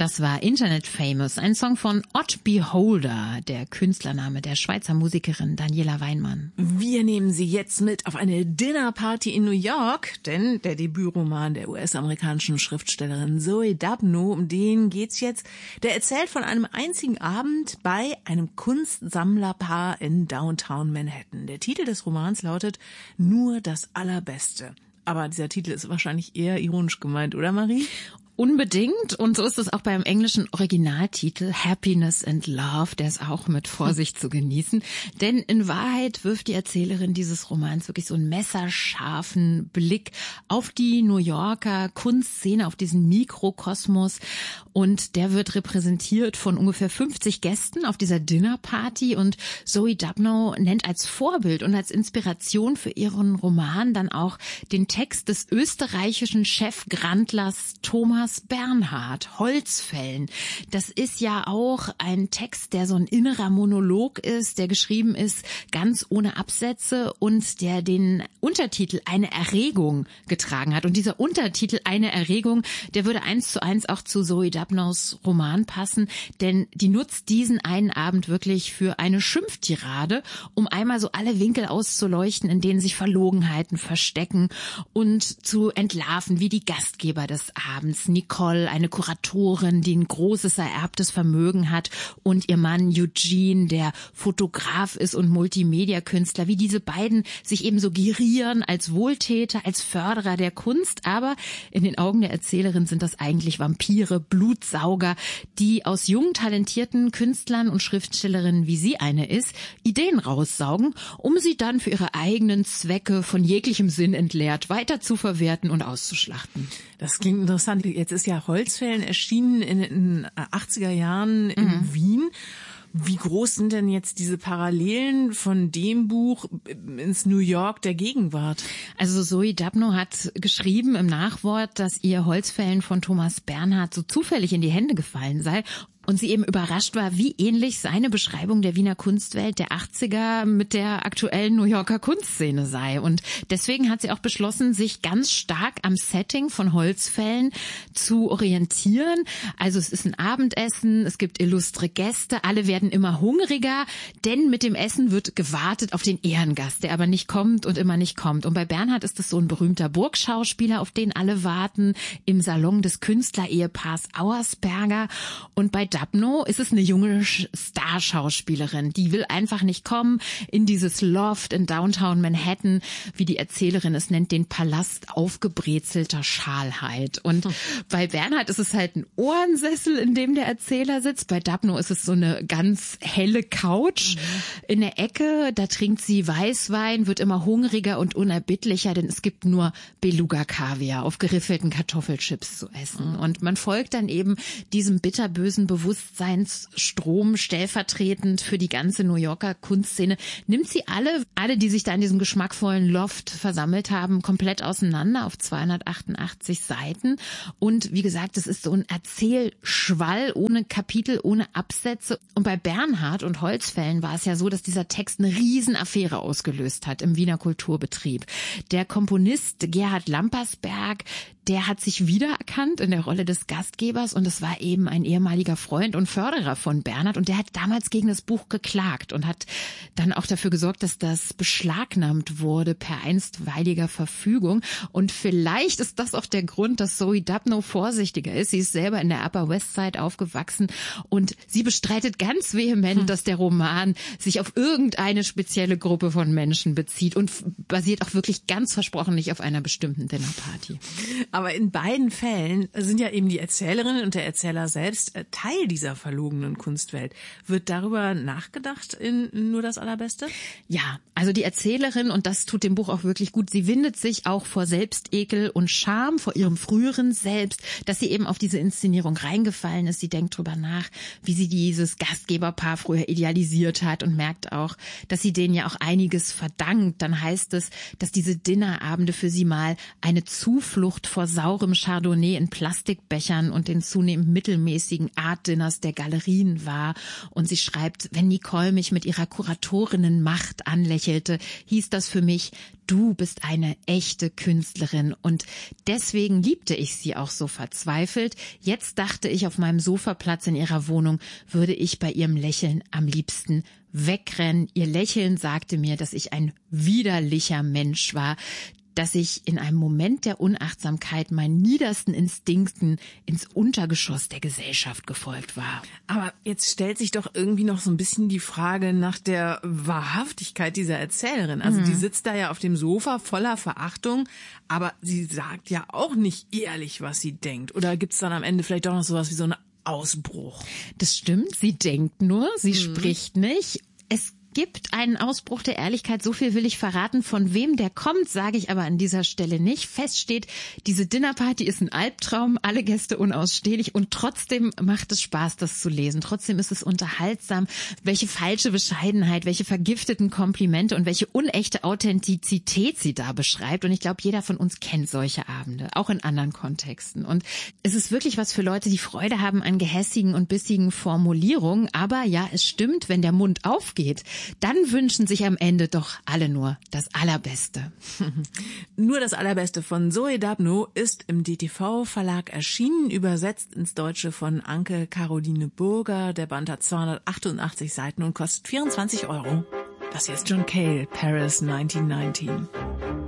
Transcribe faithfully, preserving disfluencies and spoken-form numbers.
Das war Internet Famous, ein Song von Odd Beholder, der Künstlername der Schweizer Musikerin Daniela Weinmann. Wir nehmen Sie jetzt mit auf eine Dinnerparty in New York, denn der Debütroman der U S-amerikanischen Schriftstellerin Zoe Dabno, um den geht's jetzt. Der erzählt von einem einzigen Abend bei einem Kunstsammlerpaar in Downtown Manhattan. Der Titel des Romans lautet Nur das Allerbeste. Aber dieser Titel ist wahrscheinlich eher ironisch gemeint, oder Marie? Unbedingt. Und so ist es auch beim englischen Originaltitel Happiness and Love. Der ist auch mit Vorsicht zu genießen. Denn in Wahrheit wirft die Erzählerin dieses Romans wirklich so einen messerscharfen Blick auf die New Yorker Kunstszene, auf diesen Mikrokosmos. Und der wird repräsentiert von ungefähr fünfzig Gästen auf dieser Dinnerparty. Und Zoe Dabno nennt als Vorbild und als Inspiration für ihren Roman dann auch den Text des österreichischen Chefgrandlers Thomas Bernhard, Holzfällen. Das ist ja auch ein Text, der so ein innerer Monolog ist, der geschrieben ist ganz ohne Absätze und der den Untertitel Eine Erregung getragen hat. Und dieser Untertitel Eine Erregung, der würde eins zu eins auch zu Zoe Dabnos Roman passen, denn die nutzt diesen einen Abend wirklich für eine Schimpftirade, um einmal so alle Winkel auszuleuchten, in denen sich Verlogenheiten verstecken und zu entlarven, wie die Gastgeber des Abends, Nicole, eine Kuratorin, die ein großes ererbtes Vermögen hat, und ihr Mann Eugene, der Fotograf ist und Multimedia-Künstler, wie diese beiden sich eben so gerieren als Wohltäter, als Förderer der Kunst. Aber in den Augen der Erzählerin sind das eigentlich Vampire, Blutsauger, die aus jungen, talentierten Künstlern und Schriftstellerinnen, wie sie eine ist, Ideen raussaugen, um sie dann für ihre eigenen Zwecke von jeglichem Sinn entleert weiter zu verwerten und auszuschlachten. Das klingt interessant. Jetzt ist ja Holzfällen erschienen in den achtziger Jahren in mhm. Wien. Wie groß sind denn jetzt diese Parallelen von dem Buch ins New York der Gegenwart? Also Zoe Dabno hat geschrieben im Nachwort, dass ihr Holzfällen von Thomas Bernhard so zufällig in die Hände gefallen sei. Und sie eben überrascht war, wie ähnlich seine Beschreibung der Wiener Kunstwelt der achtziger mit der aktuellen New Yorker Kunstszene sei. Und deswegen hat sie auch beschlossen, sich ganz stark am Setting von Holzfällen zu orientieren. Also es ist ein Abendessen, es gibt illustre Gäste, alle werden immer hungriger, denn mit dem Essen wird gewartet auf den Ehrengast, der aber nicht kommt und immer nicht kommt. Und bei Bernhard ist es so ein berühmter Burgschauspieler, auf den alle warten, im Salon des Künstlerehepaars Auersperger. Und bei Dabno ist es eine junge Starschauspielerin, die will einfach nicht kommen in dieses Loft in Downtown Manhattan, wie die Erzählerin es nennt, den Palast aufgebrezelter Schalheit. Und hm. bei Bernhard ist es halt ein Ohrensessel, in dem der Erzähler sitzt. Bei Dabno ist es so eine ganz helle Couch mhm. in der Ecke. Da trinkt sie Weißwein, wird immer hungriger und unerbittlicher, denn es gibt nur Beluga-Kaviar auf geriffelten Kartoffelchips zu essen. Mhm. Und man folgt dann eben diesem bitterbösen Bewusstseinsstrom stellvertretend für die ganze New Yorker Kunstszene, nimmt sie alle, alle, die sich da in diesem geschmackvollen Loft versammelt haben, komplett auseinander auf zweihundertachtundachtzig Seiten. Und wie gesagt, es ist so ein Erzählschwall ohne Kapitel, ohne Absätze. Und bei Bernhard und Holzfällen war es ja so, dass dieser Text eine Riesenaffäre ausgelöst hat im Wiener Kulturbetrieb. Der Komponist Gerhard Lampersberg, der hat sich wiedererkannt in der Rolle des Gastgebers und es war eben ein ehemaliger Freund und Förderer von Bernhard und der hat damals gegen das Buch geklagt und hat dann auch dafür gesorgt, dass das beschlagnahmt wurde per einstweiliger Verfügung. Und vielleicht ist das auch der Grund, dass Zoe Dabno vorsichtiger ist. Sie ist selber in der Upper West Side aufgewachsen und sie bestreitet ganz vehement, hm. dass der Roman sich auf irgendeine spezielle Gruppe von Menschen bezieht und basiert auch wirklich ganz versprochen nicht auf einer bestimmten Dinnerparty. Aber in beiden Fällen sind ja eben die Erzählerin und der Erzähler selbst Teil dieser verlogenen Kunstwelt. Wird darüber nachgedacht in Nur das Allerbeste? Ja, also die Erzählerin, und das tut dem Buch auch wirklich gut, sie windet sich auch vor Selbstekel und Scham, vor ihrem früheren Selbst, dass sie eben auf diese Inszenierung reingefallen ist. Sie denkt drüber nach, wie sie dieses Gastgeberpaar früher idealisiert hat und merkt auch, dass sie denen ja auch einiges verdankt. Dann heißt es, dass diese Dinnerabende für sie mal eine Zuflucht vor vor saurem Chardonnay in Plastikbechern und den zunehmend mittelmäßigen Art-Dinners der Galerien war. Und sie schreibt, wenn Nicole mich mit ihrer Kuratorinnenmacht anlächelte, hieß das für mich, du bist eine echte Künstlerin. Und deswegen liebte ich sie auch so verzweifelt. Jetzt dachte ich, auf meinem Sofaplatz in ihrer Wohnung würde ich bei ihrem Lächeln am liebsten wegrennen. Ihr Lächeln sagte mir, dass ich ein widerlicher Mensch war, dass ich in einem Moment der Unachtsamkeit meinen niedersten Instinkten ins Untergeschoss der Gesellschaft gefolgt war. Aber jetzt stellt sich doch irgendwie noch so ein bisschen die Frage nach der Wahrhaftigkeit dieser Erzählerin. Also mhm. die sitzt da ja auf dem Sofa voller Verachtung, aber sie sagt ja auch nicht ehrlich, was sie denkt. Oder gibt's dann am Ende vielleicht doch noch sowas wie so einen Ausbruch? Das stimmt, sie denkt nur, sie mhm. spricht nicht. Es gibt einen Ausbruch der Ehrlichkeit, so viel will ich verraten. Von wem der kommt, sage ich aber an dieser Stelle nicht. Fest steht, diese Dinnerparty ist ein Albtraum, alle Gäste unausstehlich und trotzdem macht es Spaß, das zu lesen. Trotzdem ist es unterhaltsam, welche falsche Bescheidenheit, welche vergifteten Komplimente und welche unechte Authentizität sie da beschreibt. Und ich glaube, jeder von uns kennt solche Abende, auch in anderen Kontexten. Und es ist wirklich was für Leute, die Freude haben an gehässigen und bissigen Formulierungen. Aber ja, es stimmt, wenn der Mund aufgeht, dann wünschen sich am Ende doch alle nur das Allerbeste. Nur das Allerbeste von Zoe Dabno ist im D T V-Verlag erschienen, übersetzt ins Deutsche von Anke Caroline Burger. Der Band hat zweihundertachtundachtzig Seiten und kostet vierundzwanzig Euro. Das hier ist John Cale, Paris neunzehnhundertneunzehn.